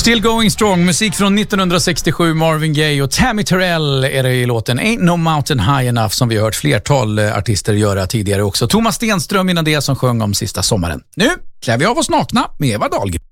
Still Going Strong, musik från 1967, Marvin Gaye och Tammy Terrell är det i låten Ain't No Mountain High Enough, som vi har hört flertal artister göra tidigare också. Thomas Stenström innan det, som sjöng om sista sommaren. Nu klär vi av oss nakna med Eva Dahlgren.